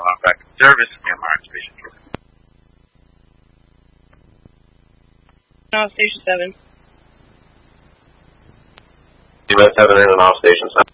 alarm back in service. MR Station 4. Station 7. You must have it in and off Station 7.